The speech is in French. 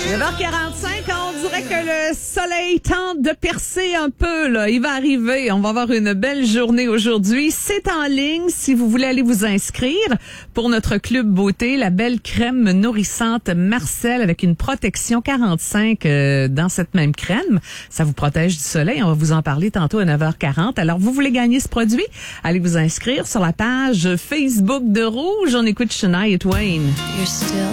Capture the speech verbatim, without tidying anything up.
neuf heures quarante-cinq, on dirait que le soleil tente de percer un peu, là. Il va arriver. On va avoir une belle journée aujourd'hui. C'est en ligne si vous voulez aller vous inscrire pour notre club beauté, la belle crème nourrissante Marcel avec une protection quarante-cinq euh, dans cette même crème. Ça vous protège du soleil. On va vous en parler tantôt à neuf heures quarante. Alors, vous voulez gagner ce produit? Allez vous inscrire sur la page Facebook de Rouge. On écoute Shania Twain. You're still